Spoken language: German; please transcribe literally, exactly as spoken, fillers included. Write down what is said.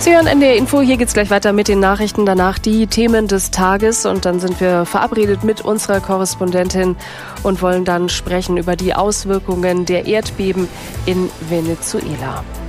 Sie hören N D R Info, hier geht's gleich weiter mit den Nachrichten, danach die Themen des Tages und dann sind wir verabredet mit unserer Korrespondentin und wollen dann sprechen über die Auswirkungen der Erdbeben in Venezuela.